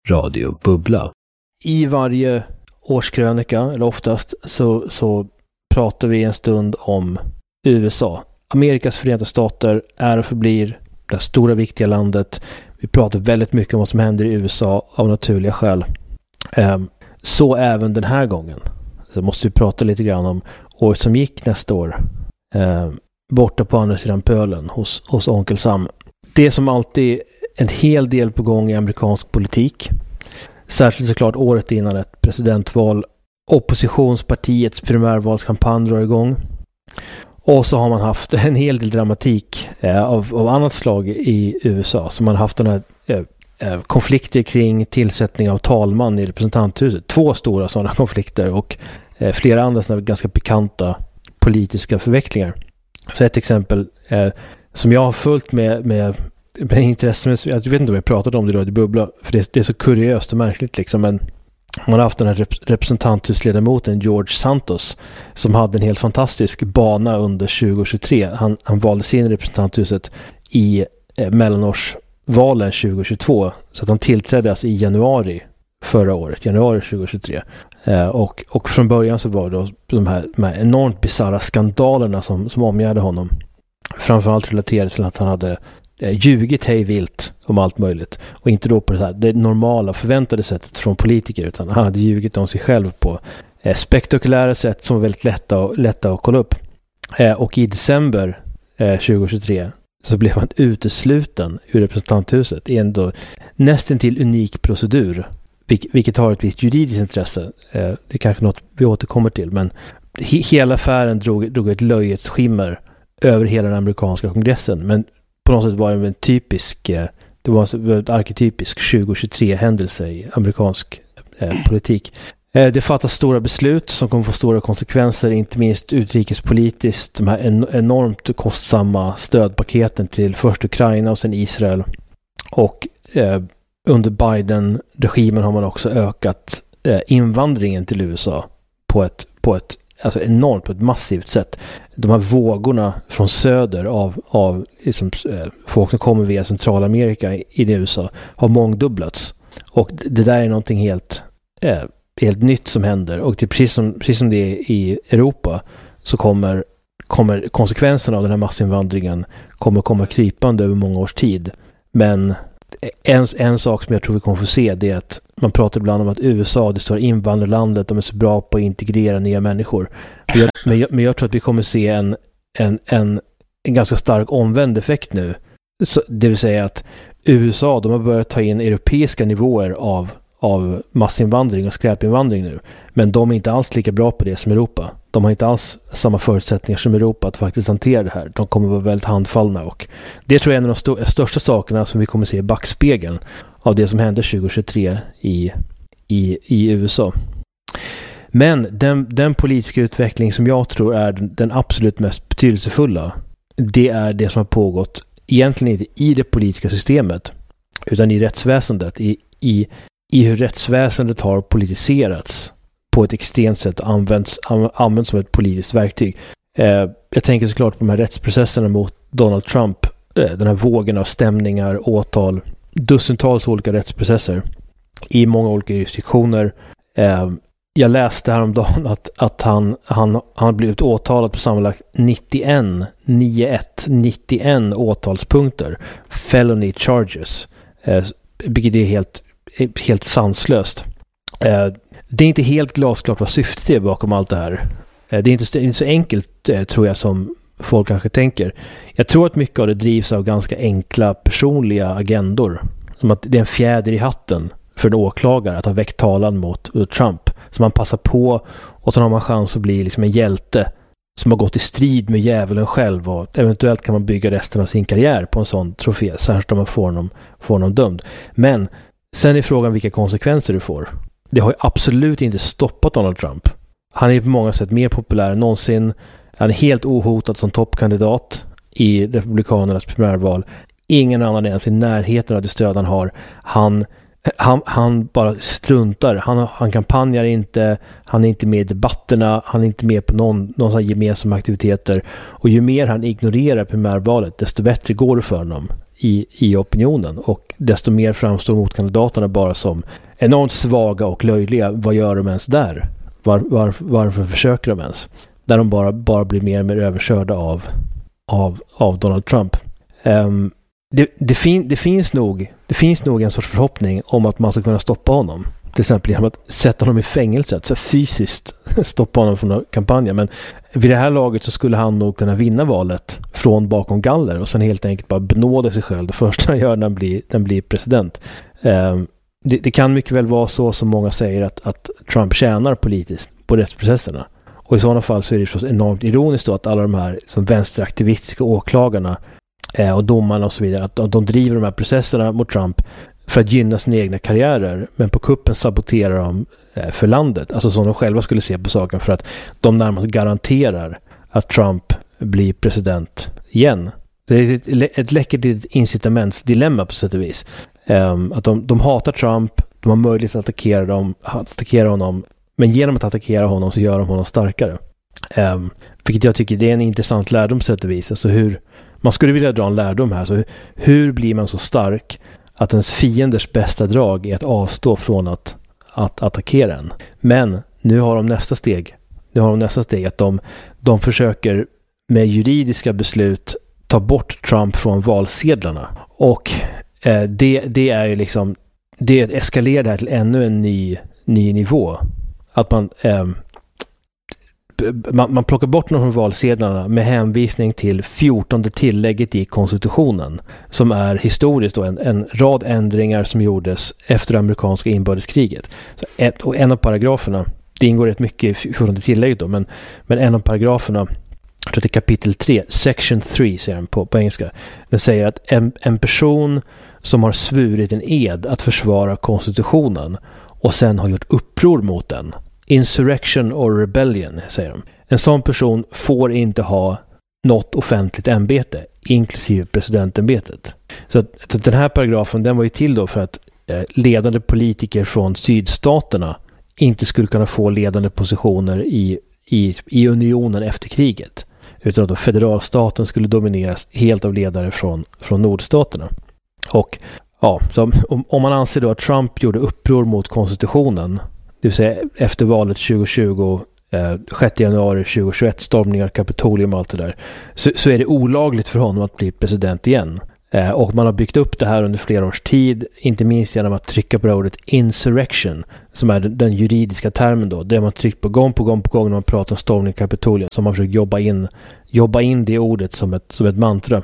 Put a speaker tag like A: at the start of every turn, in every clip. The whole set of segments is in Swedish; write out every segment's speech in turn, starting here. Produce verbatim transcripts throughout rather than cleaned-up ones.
A: Radio Bubbla. I varje årskrönika, eller oftast, så, så pratar vi en stund om U S A. Amerikas Förenta Stater är och förblir det stora viktiga landet. Vi pratar väldigt mycket om vad som händer i U S A av naturliga skäl. Så även den här gången. Så måste vi prata lite grann om året som gick nästa år. Borta på andra sidan pölen hos, hos Onkel Sam. Det är som alltid en hel del på gång i amerikansk politik. Särskilt såklart året innan ett presidentval. Oppositionspartiets primärvalskampanj drar igång. Och så har man haft en hel del dramatik eh, av, av annat slag i U S A. Så man har haft den här eh, eh, konflikter kring tillsättning av talman i representanthuset. Två stora sådana konflikter och eh, flera andra sådana ganska pikanta politiska förvecklingar. Så ett exempel eh, som jag har följt med, med, med intresse, jag vet inte om jag pratat om det då i Bubbla, för det, det är så kuriöst och märkligt liksom, men man har haft den här rep- representanthusledamoten George Santos som hade en helt fantastisk bana under tjugo tjugotre. Han, han valdes in i representanthuset i eh, mellanårsvalen tjugo tjugotvå, så att han tillträdde alltså i januari förra året, januari tjugo tjugotre. Eh, och, och från början så var det då de här, de här enormt bizarra skandalerna som, som omgärdade honom. Framförallt relaterade till att han hade eh, ljugit hej vilt om allt möjligt. Och inte då på det, här, det normala förväntade sättet från politiker, utan han hade ljugit om sig själv på eh, spektakulära sätt som var väldigt lätta, och, lätta att kolla upp. Eh, och i december eh, tjugo tjugotre så blev han utesluten ur representanthuset i en då nästan till unik procedur. Vilket har ett visst juridiskt intresse. Det är kanske något vi återkommer till. Men hela affären drog, drog ett löjets skimmer över hela den amerikanska kongressen. Men på något sätt var det en typisk, det var en arketypisk tjugo tjugotre-händelse i amerikansk eh, politik. Eh, det fattas stora beslut som kommer få stora konsekvenser, inte minst utrikespolitiskt. De här en, enormt kostsamma stödpaketen till först Ukraina och sen Israel. Och eh, under Biden-regimen har man också ökat eh, invandringen till U S A på ett, på ett alltså enormt, på ett massivt sätt. De här vågorna från söder av, av liksom, eh, folk som kommer via Centralamerika i, i U S A har mångdubblats. Och det där är någonting helt, eh, helt nytt som händer. Och det är precis som, precis som det är i Europa så kommer, kommer konsekvenserna av den här massinvandringen kommer komma krypande över många års tid. Men En, en sak som jag tror vi kommer få se, det är att man pratar ibland om att U S A, det står invandrarlandet, de är så bra på att integrera nya människor. Men jag, men jag, men jag tror att vi kommer se en, en, en, en ganska stark omvänd effekt nu. Så, det vill säga att U S A, de har börjat ta in europeiska nivåer av, av massinvandring och skräpinvandring nu. Men de är inte alls lika bra på det som Europa. De har inte alls samma förutsättningar som Europa att faktiskt hantera det här. De kommer vara väldigt handfallna, och det tror jag är en av de st- största sakerna som vi kommer se i backspegeln av det som hände tjugo tjugotre i, i, i U S A. Men den, den politiska utveckling som jag tror är den, den absolut mest betydelsefulla, det är det som har pågått egentligen inte i det politiska systemet utan i rättsväsendet, i, i, i hur rättsväsendet har politiserats på ett extremt sätt och används, används som ett politiskt verktyg. Eh, jag tänker såklart på de här rättsprocesserna mot Donald Trump, eh, den här vågen av stämningar, åtal, dussintals olika rättsprocesser i många olika jurisdiktioner. Eh, jag läste häromdagen att, att han, han, han blivit åtalad på sammanlagt nittioen, nittioett, nittioen åtalspunkter, felony charges, eh, vilket är helt, helt sanslöst. Eh, Det är inte helt glasklart vad syftet är bakom allt det här. Det är inte, det är inte så enkelt, tror jag, som folk kanske tänker. Jag tror att mycket av det drivs av ganska enkla personliga agendor. Som att det är en fjäder i hatten för en åklagare att ha väckt talan mot Trump. Så man passar på, och så har man chans att bli liksom en hjälte som har gått i strid med djävulen själv, och eventuellt kan man bygga resten av sin karriär på en sån trofé, särskilt om man får honom, får honom dömd. Men sen är frågan vilka konsekvenser du får. Det har ju absolut inte stoppat Donald Trump. Han är på många sätt mer populär än någonsin. Han är helt ohotad som toppkandidat i republikanernas primärval. Ingen annan ens i närheten av det stöd han har. Han, han, han bara struntar. Han, han kampanjar inte. Han är inte med i debatterna. Han är inte med på någon, någon sån gemensamma aktiviteter. Och ju mer han ignorerar primärvalet, desto bättre går det för honom i, i opinionen, och desto mer framstår motkandidaterna bara som enormt svaga och löjliga. Vad gör de ens där? Var, var, varför försöker de ens? Där de bara, bara blir mer och mer överkörda av, av, av Donald Trump. Um, det, det, fin, det, finns nog, det finns nog en sorts förhoppning om att man ska kunna stoppa honom. Till exempel genom att sätta honom i fängelset, så fysiskt stoppa honom från kampanjen. Men vid det här laget så skulle han nog kunna vinna valet från bakom galler och sen helt enkelt bara benåda sig själv det första han gör när han blir, när han blir president. Um, det, det kan mycket väl vara så som många säger att, att Trump tjänar politiskt på rättsprocesserna. Och i sådana fall så är det så enormt ironiskt då att alla de här som vänsteraktivistiska åklagarna eh, och domarna och så vidare, att, att de driver de här processerna mot Trump för att gynna sina egna karriärer, men på kuppen saboterar de eh, för landet. Alltså som de själva skulle se på saken, för att de närmast garanterar att Trump blir president igen. Så det är ett, ett läckert incitamentsdilemma på sätt och vis. Um, att de, de hatar Trump, de har möjlighet att attackera, dem, attackera honom, men genom att attackera honom så gör de honom starkare. Um, vilket jag tycker det är en intressant lärdom på sätt och vis. Alltså hur, man skulle vilja dra en lärdom här. Så hur, hur blir man så stark att ens fienders bästa drag är att avstå från att, att attackera en? Men nu har de nästa steg. Nu har de nästa steg att de, de försöker med juridiska beslut ta bort Trump från valsedlarna. Och eh, det, det är ju liksom, det eskalerar det här till ännu en ny, ny nivå. Att man, eh, man, man plockar bort någon från valsedlarna med hänvisning till fjortonde tillägget i konstitutionen, som är historiskt då en, en rad ändringar som gjordes efter det amerikanska inbördeskriget. Så ett, och en av paragraferna, det ingår rätt mycket i fjortonde tillägget då, men, men en av paragraferna, jag tror det är kapitel tre, section tre säger den på, på engelska, den säger att en, en person som har svurit en ed att försvara konstitutionen och sen har gjort uppror mot den, insurrection or rebellion, säger de. En sån person får inte ha något offentligt ämbete, inklusive presidentämbetet. Så att, så att den här paragrafen, den var ju till då för att eh, ledande politiker från sydstaterna inte skulle kunna få ledande positioner i, i, i unionen efter kriget, utan att då federalstaten skulle domineras helt av ledare från, från nordstaterna. Och ja, så om, om man anser då att Trump gjorde uppror mot konstitutionen, det vill säga efter valet tjugo tjugo, eh, sjätte januari tjugohundratjugoett, stormningar, Kapitolium och allt det där, så, så är det olagligt för honom att bli president igen. Eh, och man har byggt upp det här under flera års tid, inte minst genom att trycka på ordet insurrection, som är den, den juridiska termen då. Det har man tryckt på gång på gång på gång när man pratar om stormning, Kapitolium, så man försökt jobba in, jobba in det ordet som ett, som ett mantra.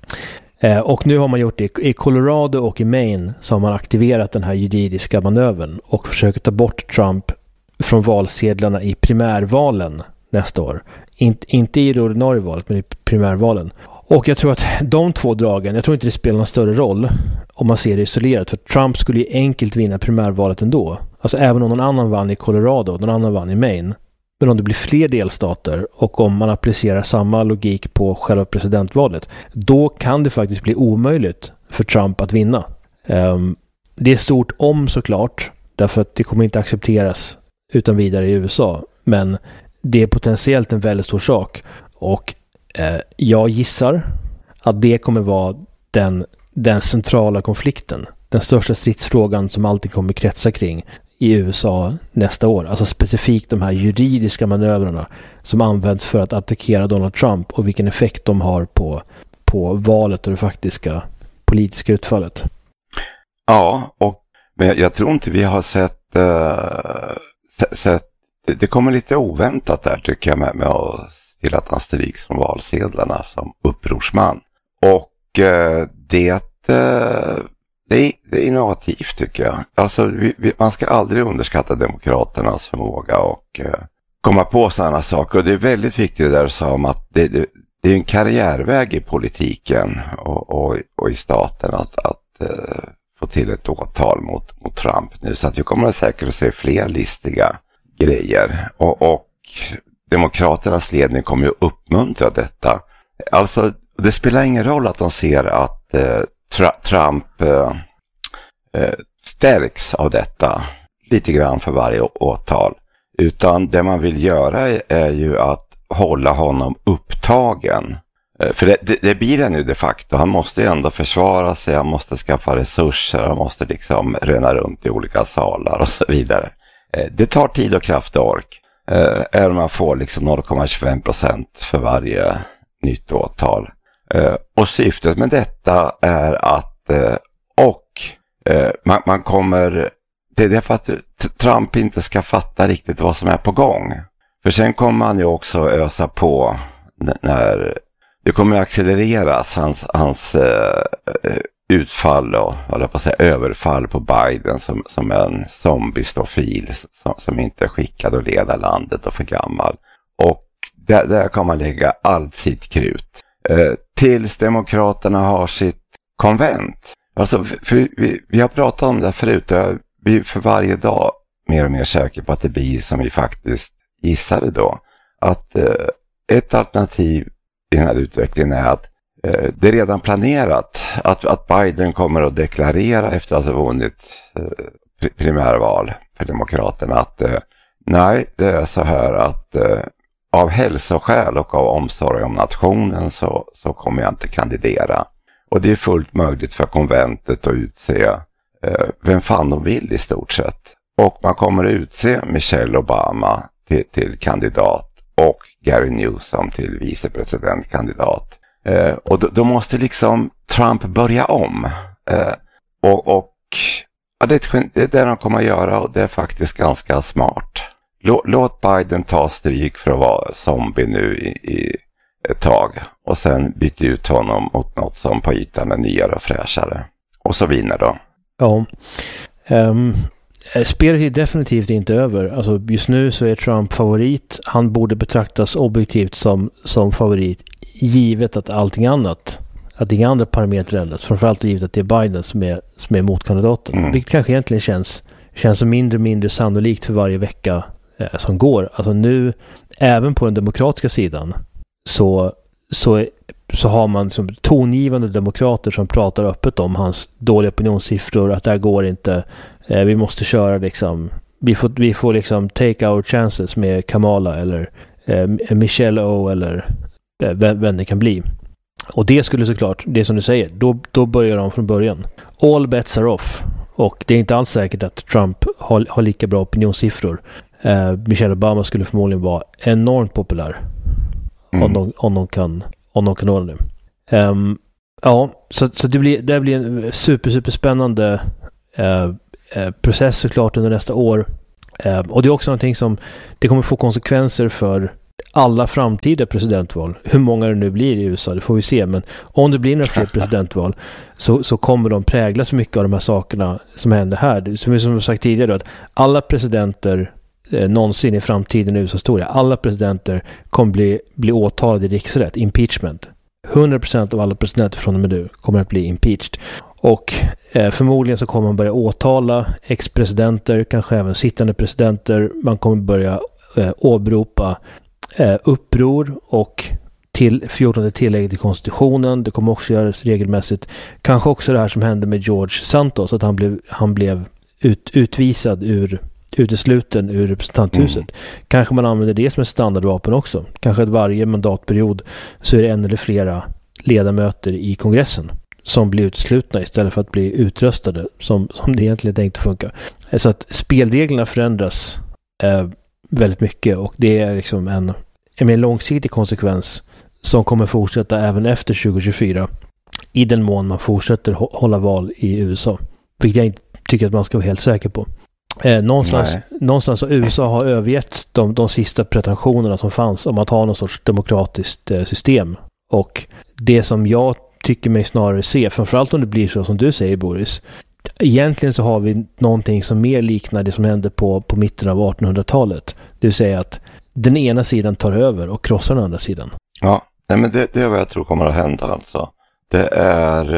A: Eh, och nu har man gjort det i Colorado och i Maine, så har man aktiverat den här juridiska manövern och försöker ta bort Trump från valsedlarna i primärvalen nästa år. In, inte i det ordinarie valet, men i primärvalen. Och jag tror att de två dragen, jag tror inte det spelar någon större roll om man ser det isolerat, för Trump skulle ju enkelt vinna primärvalet ändå. Alltså även om någon annan vann i Colorado, någon annan vann i Maine. Men om det blir fler delstater och om man applicerar samma logik på själva presidentvalet, då kan det faktiskt bli omöjligt för Trump att vinna. Um, det är stort om såklart, därför att det kommer inte accepteras utan vidare i U S A. Men det är potentiellt en väldigt stor sak. Och eh, jag gissar att det kommer vara den, den centrala konflikten. Den största stridsfrågan som alltid kommer kretsa kring i U S A nästa år. Alltså specifikt de här juridiska manövrarna som används för att attackera Donald Trump och vilken effekt de har på, på valet och det faktiska politiska utfallet.
B: Ja, och, men jag tror inte vi har sett, uh, sett, sett det, det kommer lite oväntat där tycker jag med, med att till att han stryks från valsedlarna som upprorsman. Och uh, det uh, Det är, det är innovativt tycker jag. Alltså vi, vi, man ska aldrig underskatta demokraternas förmåga och eh, komma på sådana saker. Och det är väldigt viktigt det där som att det, det, det är en karriärväg i politiken och, och, och i staten att, att eh, få till ett åtal mot, mot Trump nu. Så att vi kommer säkert att se fler listiga grejer. Och, och demokraternas ledning kommer ju uppmuntra detta. Alltså det spelar ingen roll att de ser att eh, Trump eh, eh, stärks av detta lite grann för varje åtal. Utan det man vill göra är, är ju att hålla honom upptagen För det, det, det blir det nu de facto. Han måste ju ändå försvara sig, han måste skaffa resurser, han måste liksom röna runt i olika salar och så vidare. Det tar tid och kraft och ork. Även om man får liksom noll komma tjugofem procent för varje nytt åtal. Och syftet med detta är att och man, man kommer, det är för att Trump inte ska fatta riktigt vad som är på gång. För sen kommer han ju också ösa på när det kommer att accelereras hans, hans uh, utfall och vad på att säga, överfall på Biden som, som en zombiestofil som, som inte är skickad att leda landet och för gammal. Och där, där kan man lägga allt sitt krut. Uh, tills demokraterna har sitt konvent. Alltså, för vi, vi har pratat om det förut och vi är för varje dag mer och mer säker på att det blir som vi faktiskt gissade då. Att uh, ett alternativ i den här utvecklingen är att eh, det är redan planerat att, att Biden kommer att deklarera efter att ha vunnit eh, primärval för demokraterna att eh, nej, det är så här att eh, av hälsoskäl och av omsorg om nationen så, så kommer jag inte kandidera. Och det är fullt möjligt för konventet att utse eh, vem fan de vill i stort sett. Och man kommer att utse Michelle Obama till, till kandidat och Gary Newsom till vicepresidentkandidat. Eh, och då, då måste liksom Trump börja om. Eh, och och ja, det, det är det de kommer att göra och det är faktiskt ganska smart. Låt, låt Biden ta stryk för att vara zombie nu i, i ett tag. Och sen byta ut honom mot något som på ytan är nyare och fräschare. Och så vinner då.
A: Ja. Um... Spelet är definitivt inte över. Alltså just nu så är Trump favorit. Han borde betraktas objektivt som, som favorit givet att allting annat, att inga andra parametrar ändras. Framförallt givet att det är Biden som är, som är motkandidaten. Mm. Vilket kanske egentligen känns, känns som mindre och mindre sannolikt för varje vecka eh, som går. Alltså nu, även på den demokratiska sidan så, så, så har man som tongivande demokrater som pratar öppet om hans dåliga opinionssiffror, att det här går inte. Eh, vi måste köra liksom, vi får, vi får liksom take our chances med Kamala eller eh, Michelle O eller eh, vem, vem det kan bli. Och det skulle såklart, det som du säger, då, då börjar de från början. All bets are off. Och det är inte alls säkert att Trump har, har lika bra opinionssiffror. Eh, Michelle Obama skulle förmodligen vara enormt populär. Mm. Om, de, om de kan om de kan nå det. Um, ja, så, så det blir, det blir en super, super spännande uh, uh, process såklart under nästa år. Uh, och det är också någonting som det kommer få konsekvenser för alla framtida presidentval. Hur många det nu blir i U S A, det får vi se. Men om det blir några fler presidentval så, så kommer de präglas mycket av de här sakerna som händer här. Som vi som sagt tidigare då, att alla presidenter eh, någonsin i framtiden i U S A-historia, alla presidenter kommer bli, bli åtalade i riksrätt, impeachment. hundra procent av alla presidenter från och med nu kommer att bli impeached. Och eh, förmodligen så kommer man börja åtala ex-presidenter, kanske även sittande presidenter. Man kommer börja eh, åberopa eh, uppror och till fjortonde tillägg till konstitutionen. Det kommer också göras regelmässigt. Kanske också det här som hände med George Santos, att han blev, han blev ut, utvisad ur utesluten ur representanthuset. Mm. Kanske man använder det som ett standardvapen också. Kanske att varje mandatperiod så är det en eller flera ledamöter i kongressen som blir uteslutna istället för att bli utröstade som, som det egentligen är tänkt att funka. Så att spelreglerna förändras eh, väldigt mycket, och det är liksom en, en mer långsiktig konsekvens som kommer fortsätta även efter tjugo tjugofyra i den mån man fortsätter hålla val i U S A. Vilket jag inte tycker att man ska vara helt säker på. Eh, någonstans, någonstans har U S A har övergett de, de sista pretensionerna som fanns om att ha någon sorts demokratiskt eh, system. Och det som jag tycker mig snarare se, framförallt om det blir så som du säger, Boris, egentligen så har vi någonting som mer liknar det som hände på, på mitten av artonhundratalet. Det vill säga att den ena sidan tar över och krossar den andra sidan.
B: Ja, nej, men det, det är vad jag tror kommer att hända alltså. Det är,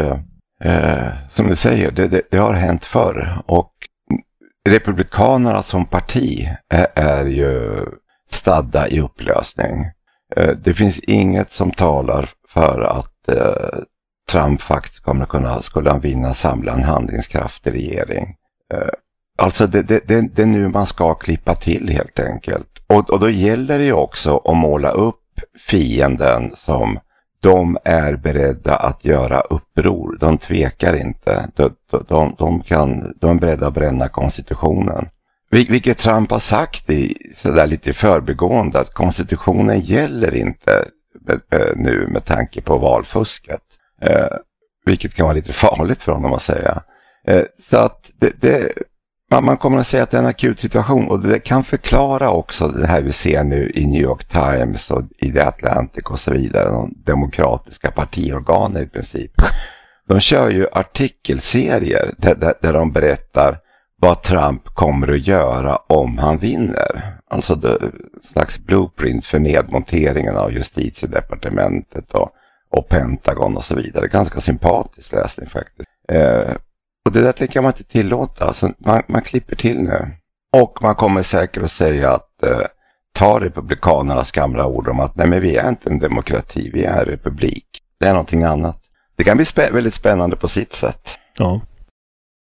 B: eh, som du säger, det, det, det har hänt förr, och Republikanerna som parti är, är ju stadda i upplösning. Eh, det finns inget som talar för att eh, Trump faktiskt kommer att kunna, skulle han vinna, samla en handlingskraftig regering. Eh, alltså det, det, det, det är nu man ska klippa till helt enkelt. Och, och då gäller det ju också att måla upp fienden som de är beredda att göra uppror. De tvekar inte. De, de, de, kan, de är beredda att bränna konstitutionen. Vil, vilket Trump har sagt i, så där lite förbigående, att konstitutionen gäller inte nu med tanke på valfusket. Eh, vilket kan vara lite farligt för honom att säga. Eh, så att det, det, man, man kommer att säga att det är en akut situation, och det kan förklara också det här vi ser nu i New York Times och i The Atlantic och så vidare. De demokratiska partiorganer i princip. De kör ju artikelserier där, där, där de berättar vad Trump kommer att göra om han vinner. Alltså det slags blueprint för nedmonteringen av justitiedepartementet och, och Pentagon och så vidare. Ganska sympatisk läsning faktiskt. Eh, och det där tänker man inte tillåta. Alltså man, man klipper till nu. Och man kommer säkert att säga att eh, ta republikanernas gamla ord om att nej, men vi är inte en demokrati, vi är en republik. Det är någonting annat. Det kan bli spä- väldigt spännande på sitt sätt.
A: Ja.